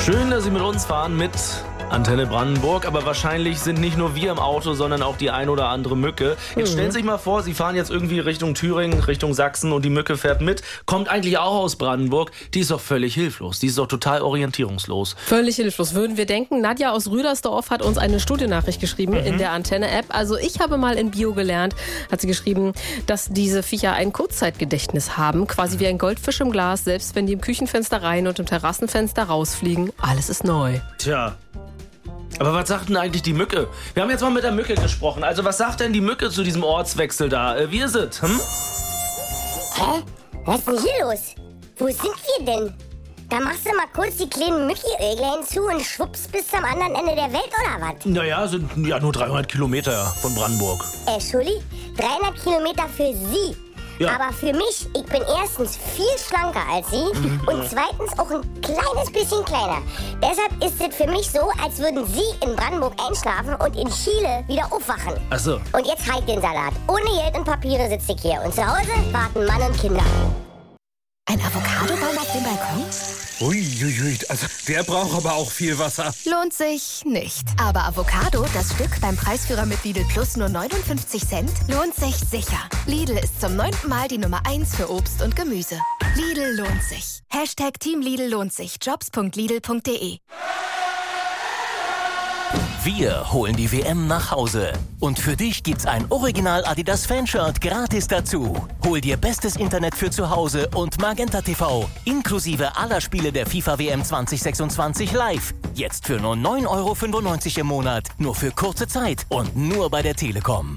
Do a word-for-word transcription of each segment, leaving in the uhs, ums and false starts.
Schön, dass Sie mit uns fahren mit Antenne Brandenburg, aber wahrscheinlich sind nicht nur wir im Auto, sondern auch die ein oder andere Mücke. Jetzt Mhm. stellen Sie sich mal vor, Sie fahren jetzt irgendwie Richtung Thüringen, Richtung Sachsen und die Mücke fährt mit, kommt eigentlich auch aus Brandenburg. Die ist doch völlig hilflos, die ist doch total orientierungslos. Völlig hilflos, würden wir denken. Nadja aus Rüdersdorf hat uns eine Studiennachricht geschrieben Mhm. in der Antenne-App. Also ich habe mal in Bio gelernt, hat sie geschrieben, dass diese Viecher ein Kurzzeitgedächtnis haben, quasi wie ein Goldfisch im Glas, selbst wenn die im Küchenfenster rein und im Terrassenfenster rausfliegen. Alles ist neu. Tja. Aber was sagt denn eigentlich die Mücke? Wir haben jetzt mal mit der Mücke gesprochen. Also was sagt denn die Mücke zu diesem Ortswechsel da? Äh, wie ist es? Hm? Hä? Was ist denn hier los? Wo sind wir denn? Da machst du mal kurz die kleinen Mücki-Äuglein zu und schwupps bis zum anderen Ende der Welt, oder was? Naja, sind ja nur dreihundert Kilometer von Brandenburg. Äh, Schulli, dreihundert Kilometer für Sie. Ja. Aber für mich, ich bin erstens viel schlanker als Sie und zweitens auch ein kleines bisschen kleiner. Deshalb ist es für mich so, als würden Sie in Brandenburg einschlafen und in Chile wieder aufwachen. Ach so. Und jetzt halt den Salat. Ohne Geld und Papiere sitze ich hier. Und zu Hause warten Mann und Kinder. Ein Avocadobaum auf dem Balkon? Uiuiui, also der braucht aber auch viel Wasser. Lohnt sich nicht. Aber Avocado, das Stück beim Preisführer mit Lidl Plus nur neunundfünfzig Cent, lohnt sich sicher. Lidl ist zum neunten Mal die Nummer eins für Obst und Gemüse. Lidl lohnt sich. Hashtag Team Lidl lohnt sich. jobs punkt lidl punkt de. Wir holen die W M nach Hause. Und für dich gibt's ein Original Adidas Fanshirt gratis dazu. Hol dir bestes Internet für zu Hause und Magenta T V. Inklusive aller Spiele der FIFA W M zwanzig sechsundzwanzig live. Jetzt für nur neun Euro fünfundneunzig im Monat. Nur für kurze Zeit und nur bei der Telekom.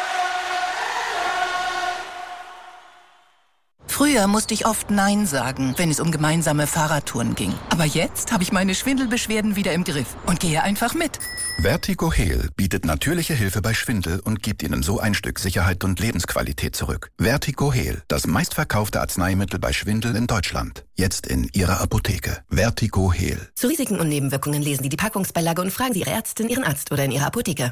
Früher musste ich oft Nein sagen, wenn es um gemeinsame Fahrradtouren ging. Aber jetzt habe ich meine Schwindelbeschwerden wieder im Griff und gehe einfach mit. Vertigo Heal bietet natürliche Hilfe bei Schwindel und gibt Ihnen so ein Stück Sicherheit und Lebensqualität zurück. Vertigo Heal, das meistverkaufte Arzneimittel bei Schwindel in Deutschland. Jetzt in Ihrer Apotheke. Vertigo Heal. Zu Risiken und Nebenwirkungen lesen Sie die Packungsbeilage und fragen Sie Ihre Ärztin, Ihren Arzt oder in Ihrer Apotheke.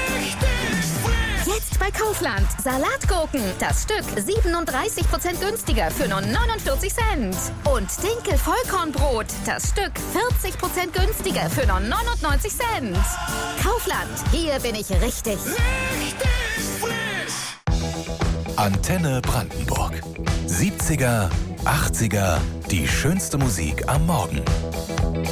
Jetzt bei Kaufland. Salatgurken. Das Stück siebenunddreißig Prozent günstiger für nur neunundvierzig Cent. Und Dinkel-Vollkornbrot. Das Stück vierzig Prozent günstiger für nur neunundneunzig Cent. Kaufland. Hier bin ich richtig. Richtig frisch. Antenne Brandenburg. siebziger, achtziger. Die schönste Musik am Morgen.